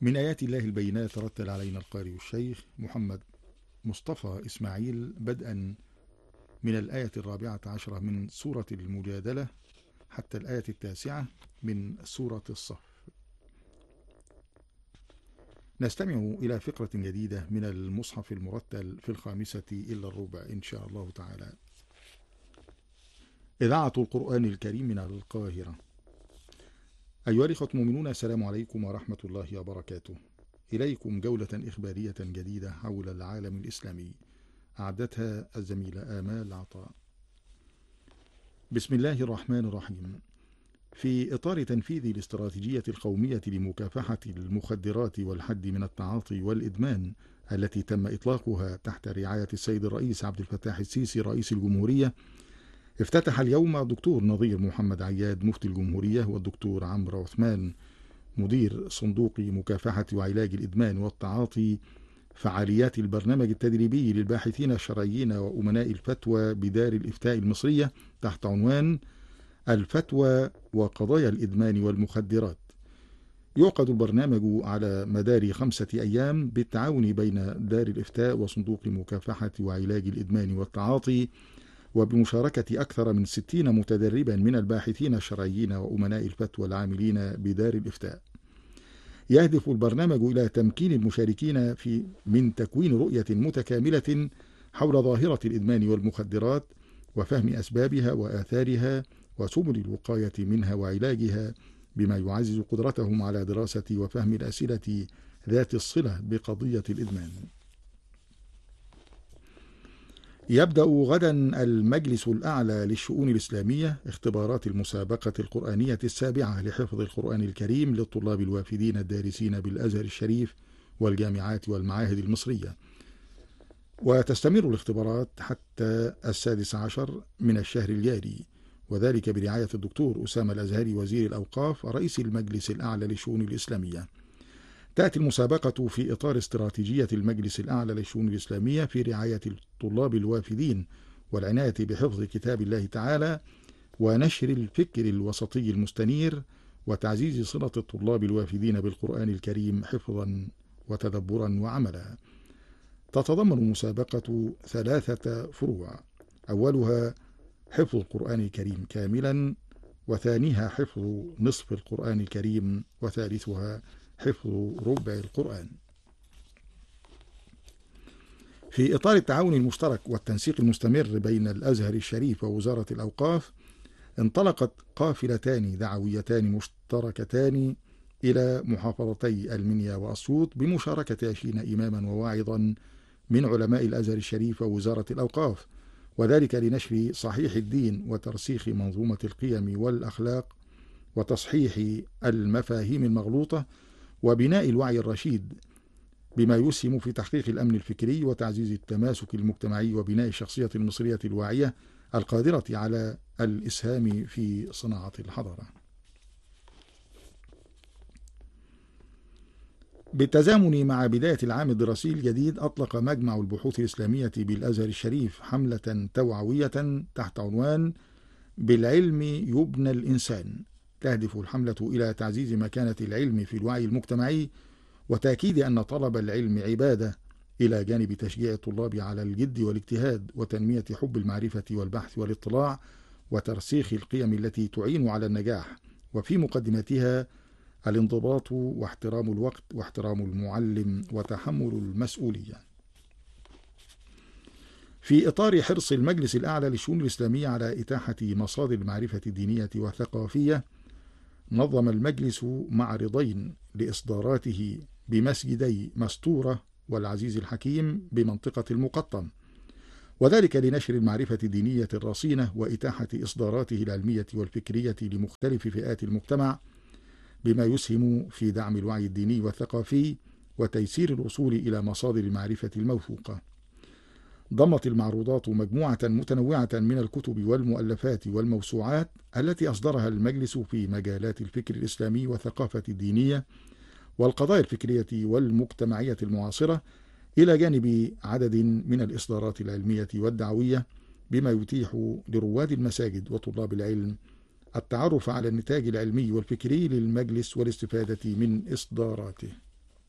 من آيات الله البينات رتل علينا القارئ الشيخ محمد مصطفى إسماعيل بدءا من الآية 14 من سورة المجادلة حتى الآية 9 من سورة الصف. نستمع إلى فقرة جديدة من المصحف المرتل في 5:15 إن شاء الله تعالى. إذاعة القرآن الكريم من القاهرة. أيها الإخوة المؤمنون، السلام عليكم ورحمة الله وبركاته. إليكم جولة إخبارية جديدة حول العالم الإسلامي أعدتها الزميلة آمال عطاء. بسم الله الرحمن الرحيم. في إطار تنفيذ الاستراتيجية القومية لمكافحة المخدرات والحد من التعاطي والإدمان التي تم إطلاقها تحت رعاية السيد الرئيس عبد الفتاح السيسي رئيس الجمهورية، افتتح اليوم الدكتور نظير محمد عياد مفتي الجمهورية والدكتور عمرو عثمان مدير صندوق مكافحة وعلاج الإدمان والتعاطي فعاليات البرنامج التدريبي للباحثين الشرعيين وأمناء الفتوى بدار الإفتاء المصرية تحت عنوان الفتوى وقضايا الإدمان والمخدرات. يعقد البرنامج على مدار 5 أيام بالتعاون بين دار الإفتاء وصندوق مكافحة وعلاج الإدمان والتعاطي، وبمشاركة أكثر من 60 متدربا من الباحثين الشرعيين وأمناء الفتوى العاملين بدار الإفتاء. يهدف البرنامج إلى تمكين المشاركين من تكوين رؤية متكاملة حول ظاهرة الإدمان والمخدرات وفهم أسبابها وآثارها وسبل الوقاية منها وعلاجها، بما يعزز قدرتهم على دراسة وفهم الأسئلة ذات الصلة بقضية الإدمان. يبدأ غدا المجلس الأعلى للشؤون الإسلامية اختبارات المسابقة القرآنية السابعة لحفظ القرآن الكريم للطلاب الوافدين الدارسين بالأزهر الشريف والجامعات والمعاهد المصرية، وتستمر الاختبارات حتى 16 من الشهر الجاري، وذلك برعاية الدكتور أسامة الأزهري وزير الأوقاف رئيس المجلس الأعلى للشؤون الإسلامية. تأتي المسابقة في إطار استراتيجية المجلس الأعلى للشؤون الإسلامية في رعاية الطلاب الوافدين والعناية بحفظ كتاب الله تعالى ونشر الفكر الوسطي المستنير وتعزيز صلة الطلاب الوافدين بالقرآن الكريم حفظا وتدبرا وعملا. تتضمن المسابقة 3 فروع، أولها حفظ القرآن الكريم كاملا، وثانيها حفظ نصف القرآن الكريم، وثالثها حفظ ربع القرآن. في إطار التعاون المشترك والتنسيق المستمر بين الأزهر الشريف ووزارة الأوقاف، انطلقت قافلتان دعويتان مشتركتان إلى محافظتي المنيا وأسيوط بمشاركة 20 إماما وواعظا من علماء الأزهر الشريف ووزارة الأوقاف، وذلك لنشر صحيح الدين وترسيخ منظومة القيم والأخلاق وتصحيح المفاهيم المغلوطة وبناء الوعي الرشيد، بما يسهم في تحقيق الأمن الفكري وتعزيز التماسك المجتمعي وبناء الشخصية المصرية الواعية القادرة على الإسهام في صناعة الحضارة. بالتزامن مع بداية العام الدراسي الجديد، أطلق مجمع البحوث الإسلامية بالأزهر الشريف حملة توعوية تحت عنوان بالعلم يبنى الإنسان. تهدف الحملة إلى تعزيز مكانة العلم في الوعي المجتمعي وتأكيد أن طلب العلم عبادة، إلى جانب تشجيع الطلاب على الجد والاجتهاد وتنمية حب المعرفة والبحث والاطلاع وترسيخ القيم التي تعين على النجاح، وفي مقدمتها الانضباط واحترام الوقت واحترام المعلم وتحمل المسؤولية. في إطار حرص المجلس الأعلى للشؤون الإسلامية على إتاحة مصادر المعرفة الدينية والثقافية، نظم المجلس معرضين لإصداراته بمسجدي مستورة والعزيز الحكيم بمنطقة المقطم، وذلك لنشر المعرفة الدينية الرصينة وإتاحة إصداراته العلمية والفكرية لمختلف فئات المجتمع، بما يسهم في دعم الوعي الديني والثقافي وتيسير الوصول إلى مصادر المعرفة الموثوقة. ضمت المعروضات مجموعة متنوعة من الكتب والمؤلفات والموسوعات التي أصدرها المجلس في مجالات الفكر الإسلامي والثقافة الدينية والقضايا الفكرية والمجتمعية المعاصرة، إلى جانب عدد من الإصدارات العلمية والدعوية، بما يتيح لرواد المساجد وطلاب العلم التعرف على النتاج العلمي والفكري للمجلس والاستفادة من إصداراته.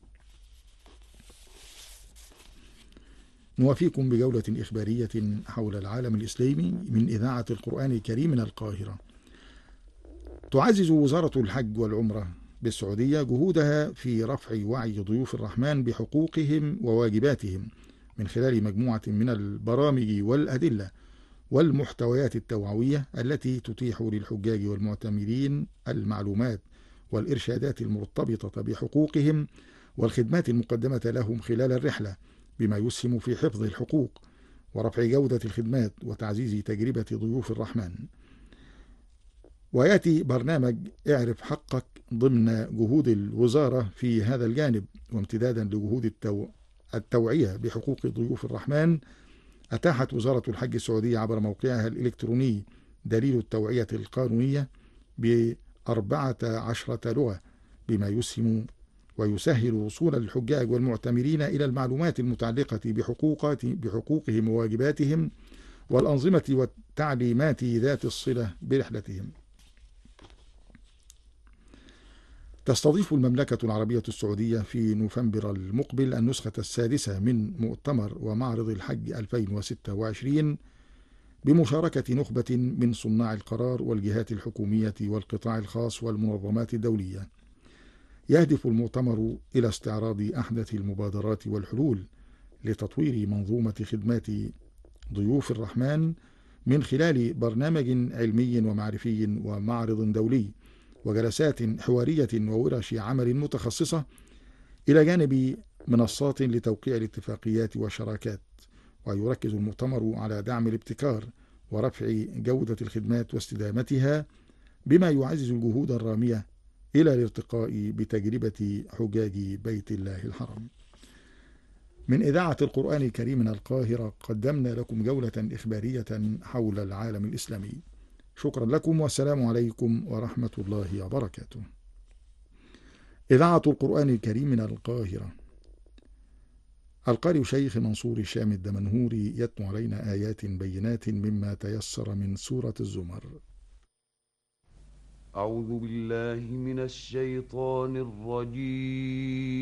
نوافيكم بجولة إخبارية حول العالم الإسلامي من إذاعة القرآن الكريم من القاهرة. تعزز وزارة الحج والعمرة بالسعودية جهودها في رفع وعي ضيوف الرحمن بحقوقهم وواجباتهم من خلال مجموعة من البرامج والأدلة والمحتويات التوعوية التي تتيح للحجاج والمعتمرين المعلومات والإرشادات المرتبطة بحقوقهم والخدمات المقدمة لهم خلال الرحلة، بما يسهم في حفظ الحقوق ورفع جودة الخدمات وتعزيز تجربة ضيوف الرحمن. ويأتي برنامج اعرف حقك ضمن جهود الوزارة في هذا الجانب، وامتدادا لجهود التوعية بحقوق ضيوف الرحمن. أتاحت وزارة الحج السعودية عبر موقعها الإلكتروني دليل التوعية القانونية ب14 لغة، بما يسهم ويسهل وصول الحجاج والمعتمرين إلى المعلومات المتعلقة بحقوقهم وواجباتهم والأنظمة والتعليمات ذات الصلة برحلتهم. تستضيف المملكة العربية السعودية في نوفمبر المقبل النسخة السادسة من مؤتمر ومعرض الحج 2026 بمشاركة نخبة من صناع القرار والجهات الحكومية والقطاع الخاص والمنظمات الدولية. يهدف المؤتمر إلى استعراض أحدث المبادرات والحلول لتطوير منظومة خدمات ضيوف الرحمن من خلال برنامج علمي ومعرفي ومعرض دولي وجلسات حوارية وورش عمل متخصصة، إلى جانب منصات لتوقيع الاتفاقيات والشراكات. ويركز المؤتمر على دعم الابتكار ورفع جودة الخدمات واستدامتها، بما يعزز الجهود الرامية إلى الارتقاء بتجربة حجاج بيت الله الحرام. من إذاعة القرآن الكريم من القاهرة قدمنا لكم جولة إخبارية حول العالم الإسلامي. شكرا لكم والسلام عليكم ورحمة الله وبركاته. إذاعة القرآن الكريم من القاهرة. القارئ شيخ منصور الشام الدمنهوري يتلو علينا آيات بينات مما تيسر من سورة الزمر. أعوذ بالله من الشيطان الرجيم.